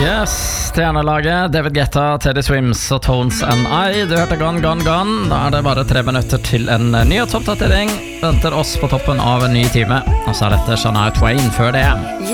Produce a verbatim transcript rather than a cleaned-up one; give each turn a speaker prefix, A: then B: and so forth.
A: Yes, stjernelaget David Guetta, Teddy Swims og Tones and I. Du hørte Gone, Gone, Gone. Da er det bare tre minutter til en ny toppdatering. Venter oss på toppen av en ny time. Og så er dette Shania Twain før det.